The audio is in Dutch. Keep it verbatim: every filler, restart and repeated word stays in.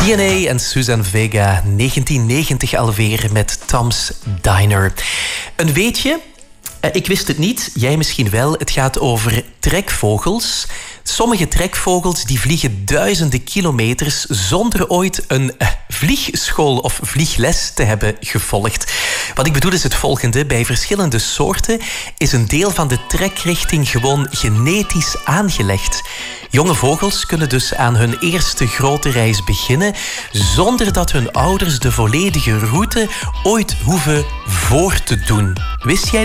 D N A en Suzanne Vega, negentien negentig alweer met Tom's Diner. Een weetje? Ik wist het niet, jij misschien wel. Het gaat over trekvogels. Sommige trekvogels die vliegen duizenden kilometers zonder ooit een vliegschool of vliegles te hebben gevolgd. Wat ik bedoel is het volgende. Bij verschillende soorten is een deel van de trekrichting gewoon genetisch aangelegd. Jonge vogels kunnen dus aan hun eerste grote reis beginnen zonder dat hun ouders de volledige route ooit hoeven voor te doen. Wist jij